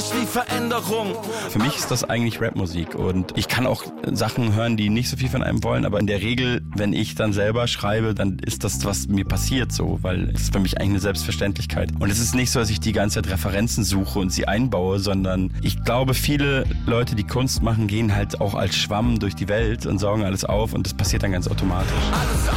dynamisch wie Veränderung. Für mich ist das eigentlich Rapmusik und ich kann auch Sachen hören, die nicht so viel von einem wollen, aber in der Regel, wenn ich dann selber schreibe, dann ist das, was mir passiert so, weil es ist für mich eigentlich eine Selbstverständlichkeit. Und es ist nicht so, dass ich die ganze Zeit Referenzen suche und sie einbaue, sondern ich glaube, viele Leute, die Kunst machen, gehen halt auch als Schwamm durch die Welt und saugen alles auf und das passiert dann ganz automatisch.